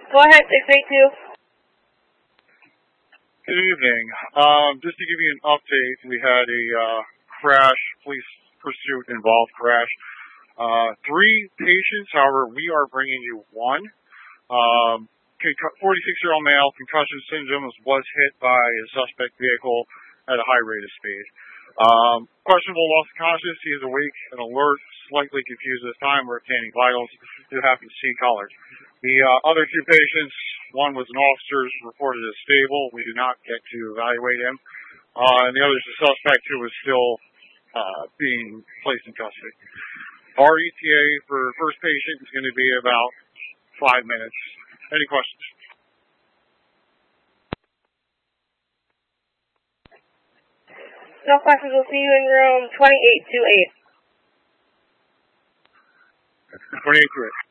Go ahead, 682. Good evening. Just to give you an update, we had a crash, police pursuit involved crash. 3 patients, however, we are bringing you 1. 46-year-old male, concussion syndrome, was hit by a suspect vehicle at a high rate of speed. Questionable loss of consciousness. He is awake and alert, slightly confused this time. We're obtaining vitals. Do happen to see color. The other 2 patients, one was an officer, reported as stable. We do not get to evaluate him. And the other is a suspect who is still being placed in custody. Our ETA for first patient is going to be about 5 minutes. Any questions? No questions. We'll see you in room 2828. 2828.